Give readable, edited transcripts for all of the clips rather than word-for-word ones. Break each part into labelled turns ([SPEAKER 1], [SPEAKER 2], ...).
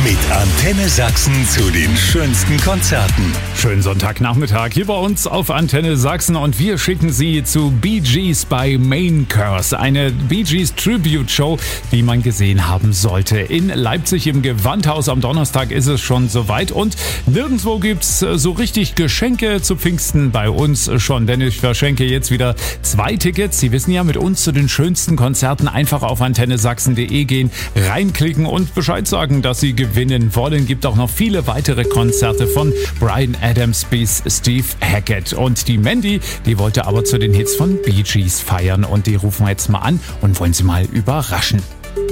[SPEAKER 1] Mit Antenne Sachsen zu den schönsten Konzerten.
[SPEAKER 2] Schönen Sonntagnachmittag hier bei uns auf Antenne Sachsen und wir schicken Sie zu Bee Gees bei Main Curse, eine Bee Gees Tribute Show, die man gesehen haben sollte. In Leipzig im Gewandhaus am Donnerstag ist es schon soweit und nirgendwo gibt's so richtig Geschenke zu Pfingsten, bei uns schon, denn ich verschenke jetzt wieder 2 Tickets. Sie wissen ja, mit uns zu den schönsten Konzerten einfach auf antennesachsen.de gehen, reinklicken und Bescheid sagen, dass Sie gewinnen wollen. Gibt auch noch viele weitere Konzerte von Bryan Adams bis Steve Hackett. Und die Mandy, die wollte aber zu den Hits von Bee Gees feiern und die rufen wir jetzt mal an und wollen sie mal überraschen.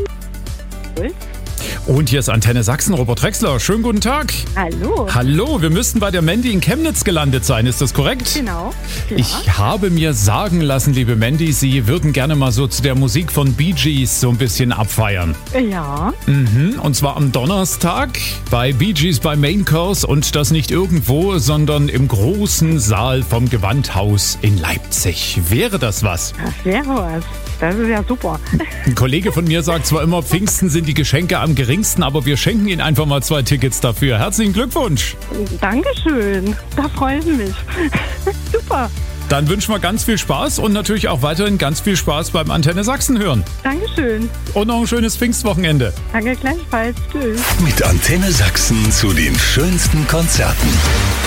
[SPEAKER 2] Und hier ist Antenne Sachsen, Robert Drexler. Schönen guten Tag.
[SPEAKER 3] Hallo.
[SPEAKER 2] Hallo, wir müssten bei der Mandy in Chemnitz gelandet sein, ist das korrekt?
[SPEAKER 3] Genau. Ja.
[SPEAKER 2] Ich habe mir sagen lassen, liebe Mandy, Sie würden gerne mal so zu der Musik von Bee Gees so ein bisschen abfeiern.
[SPEAKER 3] Ja.
[SPEAKER 2] Und zwar am Donnerstag bei Bee Gees bei Main Curse und das nicht irgendwo, sondern im großen Saal vom Gewandhaus in Leipzig. Wäre das was?
[SPEAKER 3] Das wäre was. Das ist ja super.
[SPEAKER 2] Ein Kollege von mir sagt zwar immer, Pfingsten sind die Geschenke am geringsten, aber wir schenken Ihnen einfach mal 2 Tickets dafür. Herzlichen Glückwunsch.
[SPEAKER 3] Dankeschön. Da freue ich mich. Super.
[SPEAKER 2] Dann wünschen wir ganz viel Spaß und natürlich auch weiterhin ganz viel Spaß beim Antenne Sachsen hören.
[SPEAKER 3] Dankeschön.
[SPEAKER 2] Und noch ein schönes Pfingstwochenende.
[SPEAKER 3] Danke gleichfalls. Tschüss.
[SPEAKER 1] Mit Antenne Sachsen zu den schönsten Konzerten.